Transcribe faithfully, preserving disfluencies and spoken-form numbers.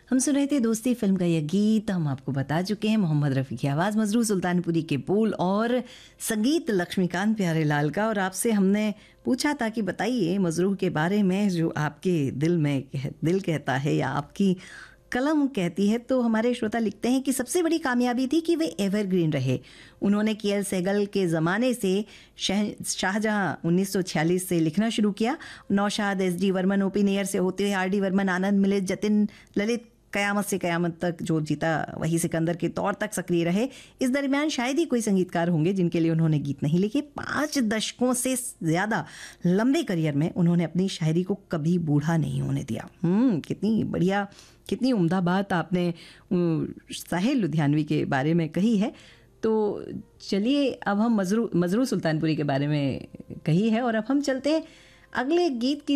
हम सुन रहे थे दोस्ती फिल्म का यह गीत। हम आपको बता चुके हैं मोहम्मद रफ़ी की आवाज़, मजरू सुल्तानपुरी के बोल और संगीत लक्ष्मीकांत प्यारेलाल का। और आपसे हमने पूछा था कि बताइए मजरू के बारे में, जो आपके दिल में दिल कहता है या आपकी कलम कहती है। तो हमारे श्रोता लिखते हैं कि सबसे बड़ी कामयाबी थी कि वे एवरग्रीन रहे। उन्होंने के एल सहगल के ज़माने से शाहजहां उन्नीस सौ छियालीस से लिखना शुरू किया। Naushad, S D Varman, OP near से होते हुए आर डी वर्मन, आनंद मिलित, जतिन ललित, कयामत से कयामत तक जो जीता वही सिकंदर के तौर तक सक्रिय रहे। इस दरमियान शायद ही कोई संगीतकार होंगे जिनके लिए उन्होंने गीत नहीं लिखे। पाँच दशकों से ज़्यादा लंबे करियर में उन्होंने अपनी शायरी को कभी बूढ़ा नहीं होने दिया। हम्म कितनी बढ़िया, कितनी उम्दा बात आपने साहिल लुधियानवी के बारे में कही है। तो चलिए अब हम मजरू मजरू सुल्तानपुरी के बारे में कही है और अब हम चलते हैं अगले गीत की